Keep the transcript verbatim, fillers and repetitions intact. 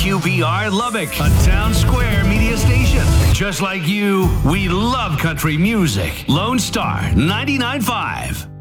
Q B R Lubbock, a town square media station. Just like you, we love country music. Lone Star ninety-nine point five.